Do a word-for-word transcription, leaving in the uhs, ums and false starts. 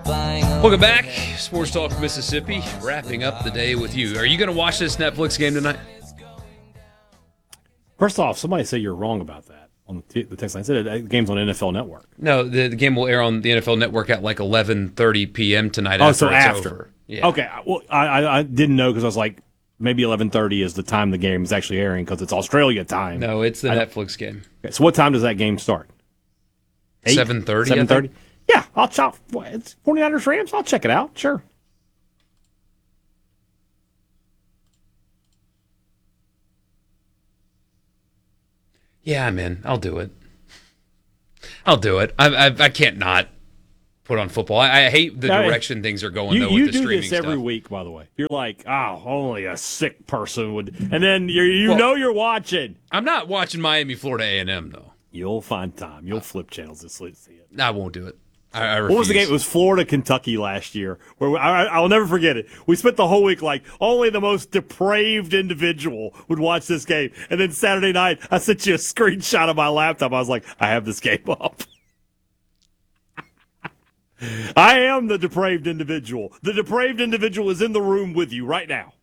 Welcome back. Sports Talk Mississippi, wrapping up the day with you. Are you going to watch this Netflix game tonight? First off, somebody say you're wrong about that on the text line. I said the game's on N F L Network. No, the, the game will air on the N F L Network at like eleven thirty p.m. tonight. Oh, after so it's after. Over. Yeah. Okay. Well, I, I, I didn't know because I was like, maybe eleven thirty is the time the game is actually airing because it's Australia time. No, it's the I, Netflix game. Okay, so what time does that game start? seven thirty. seven thirty? Yeah, I'll chop. It's 49ers Rams. I'll check it out. Sure. Yeah, I'm in. I'll do it. I'll do it. I, I, I can't not put on football. I, I hate the direction things are going, you, though, you with the streaming stuff. You do this every stuff. week, by the way. You're like, oh, only a sick person would. And then you you well, know you're watching. I'm not watching Miami, Florida A and M, though. You'll find time. You'll flip channels to see it. I won't do it. I, I what was the game? It was Florida, Kentucky last year. Where we, I, I'll never forget it. We spent the whole week like only the most depraved individual would watch this game. And then Saturday night, I sent you a screenshot of my laptop. I was like, I have this game up. I am the depraved individual. The depraved individual is in the room with you right now.